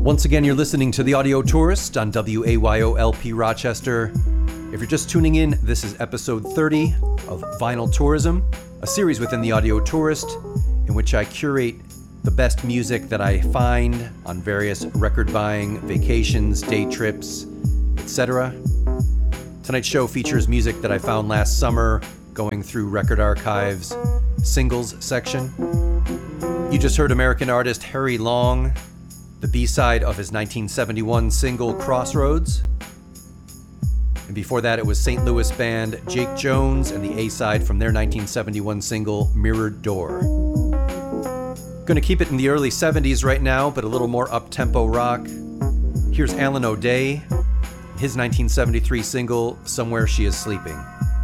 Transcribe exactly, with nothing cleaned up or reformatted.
Once again, you're listening to The Audio Tourist on W A Y O L P Rochester. If you're just tuning in, this is episode thirty of Vinyl Tourism, a series within The Audio Tourist in which I curate the best music that I find on various record buying, vacations, day trips, et cetera. Tonight's show features music that I found last summer going through Record Archive's singles section. You just heard American artist Harry Long, the B-side of his nineteen seventy-one single Crossroads. And before that, it was Saint Louis band Jake Jones and the A-side from their nineteen seventy-one single Mirrored Door. Gonna keep it in the early seventies right now, but a little more up-tempo rock. Here's Alan O'Day, his nineteen seventy-three single Somewhere She Is Sleeping.